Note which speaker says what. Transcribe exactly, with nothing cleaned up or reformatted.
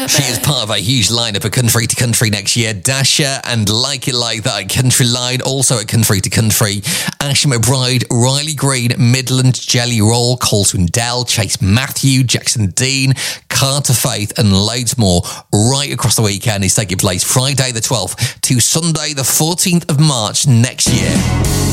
Speaker 1: She is part of a huge lineup at Country to Country next year. Dasha and Like It Like That at Country Line, also at Country to Country. Ashley McBride, Riley Green, Midland, Jelly Roll, Colton Dell, Chase Matthew, Jackson Dean, Carter Faith, and loads more right across the weekend is taking place Friday the twelfth to Sunday the fourteenth of March next year.